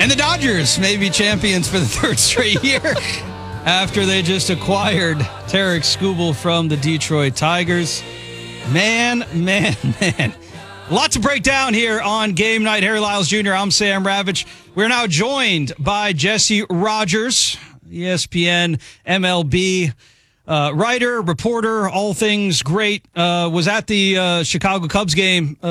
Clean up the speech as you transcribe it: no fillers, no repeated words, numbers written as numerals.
And the Dodgers may be champions for the third straight year after they just acquired Tarik Skubal from the Detroit Tigers. Man. Lots to break down here on Game Night. Harry Lyles Jr., I'm Sam Ravitch. We're now joined by Jesse Rogers, ESPN MLB writer, reporter, all things great. Was at the Chicago Cubs game